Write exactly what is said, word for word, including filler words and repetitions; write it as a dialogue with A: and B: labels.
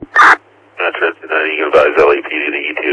A: That's it. Uh, you can advise L A P D the E T